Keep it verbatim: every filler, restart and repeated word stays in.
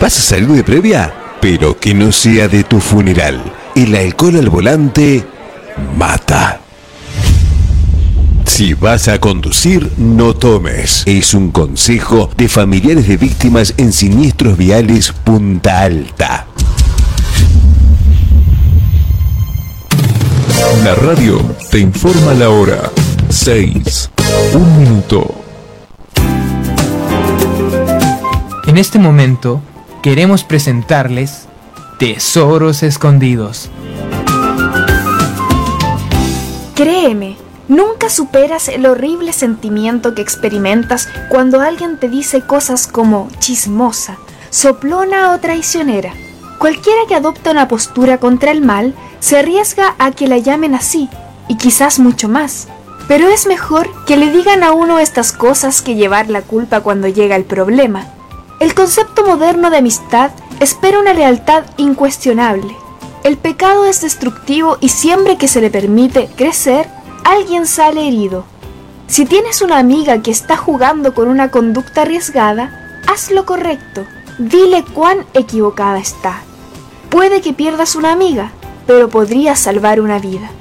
¿Vas a salir de previa? Pero que no sea de tu funeral. El alcohol al volante mata. Si vas a conducir, no tomes. Es un consejo de familiares de víctimas en Siniestros Viales Punta Alta. La radio te informa la hora. seis. Un minuto. En este momento queremos presentarles Tesoros Escondidos. Créeme, nunca superas el horrible sentimiento que experimentas cuando alguien te dice cosas como chismosa, soplona o traicionera. Cualquiera que adopta una postura contra el mal se arriesga a que la llamen así, y quizás mucho más. Pero es mejor que le digan a uno estas cosas que llevar la culpa cuando llega el problema. El concepto moderno de amistad espera una lealtad incuestionable. El pecado es destructivo y siempre que se le permite crecer, alguien sale herido. Si tienes una amiga que está jugando con una conducta arriesgada, haz lo correcto. Dile cuán equivocada está. Puede que pierdas una amiga, pero podrías salvar una vida.